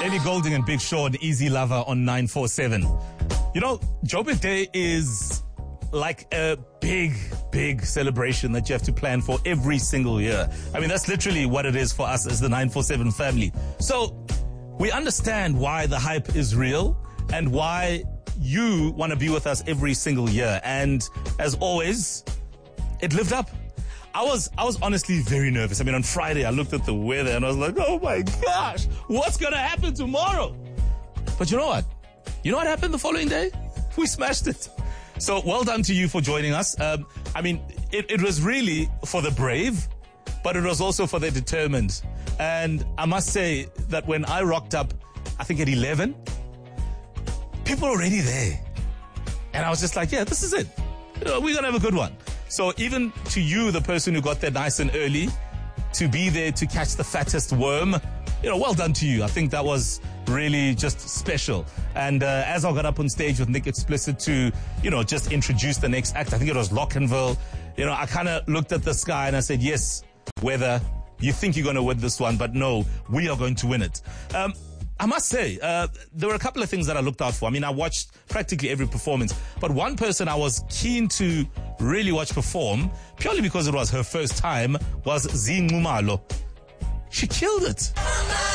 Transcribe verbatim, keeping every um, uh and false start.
Ellie Goulding and Big Sean, Easy Lover on nine four seven. You know, Joburg Day is like a big, big celebration that you have to plan for every single year. I mean, that's literally what it is for us as the nine four seven family. So we understand why the hype is real and why you want to be with us every single year. And as always, it lived up. I was I was honestly very nervous. I mean, on Friday, I looked at the weather and I was like, oh my gosh, what's going to happen tomorrow? But you know what? You know what happened the following day? We smashed it. So well done to you for joining us. Um, I mean, it, it was really for the brave, but it was also for the determined. And I must say that when I rocked up, I think at eleven, people were already there. And I was just like, yeah, this is it. You know, we're going to have a good one. So even to you, the person who got there nice and early, to be there to catch the fattest worm, you know, well done to you. I think that was really just special. And uh, as I got up on stage with Nick Explicit to, you know, just introduce the next act, I think it was Lockenville, you know, I kind of looked at the sky and I said, yes, weather, you think you're going to win this one, but no, we are going to win it. Um, I must say, uh, there were a couple of things that I looked out for. I mean, I watched practically every performance, but one person I was keen to really watch perform, purely because it was her first time, was Zinqumalo. She killed it.